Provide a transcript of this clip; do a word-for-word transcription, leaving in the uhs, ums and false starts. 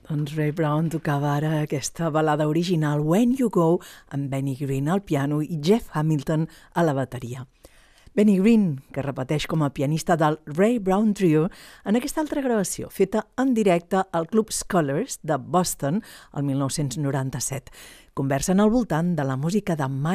Doncs Ray Brown tocava ara aquesta balada original When You Go amb Benny Green al piano i Jeff Hamilton a la bateria. Benny Green, que repeteix com a pianista del Ray Brown Trio en aquesta altra gravació, feta en directe al Club Scholars de Boston el mil nou-cents noranta-set. Conversen al voltant de la música de Mike